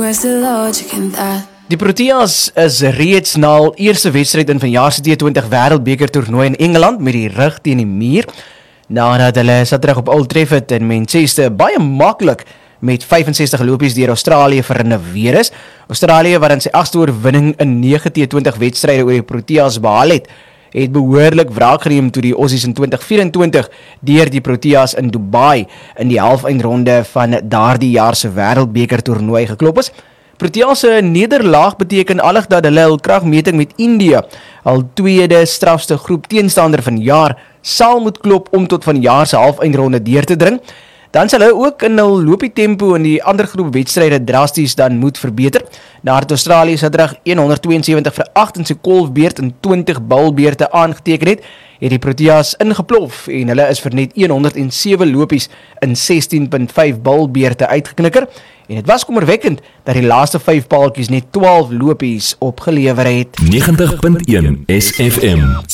Where's the logic in that? Die Proteas is reeds na hul eerste wedstryd in vanjaar se T20 Wêreldbeker toernooi in Engeland met die rug teen die muur. Nadat hulle Saterdag op Old Trafford in Manchester baie maklik met 65 lopies deur Australië verniveer is. Australië wat in sy 8ste oorwinning in 9 T20 wedstryde oor die Proteas behaal het behoorlik wraak geneem toe die Aussies in 2024 deur die Proteas in Dubai in die halfeindronde van daardie jaar se Wêreldbeker toernooi geklop is. Proteas se nederlaag beteken allig dat hulle hul kragmeting met India, al tweede strafste groep teenstander van jaar, sal moet klop om tot van jaar se halfeindronde deur te dring. Dan sal hulle ook in hul lopietempo in die ander groep wedstryde drasties dan moet verbeter. Nadat Australië Saterdag 172 vir 8 in sy kolfbeurt en 20 balbeurte aangeteken het die Proteas ingeplof en hulle is vir net 107 lopies in 16.5 balbeurte uitgeknikker. En dit was kommerwekkend dat die laaste 5 paaltjies net 12 lopies opgelewer het. 90.1 SFM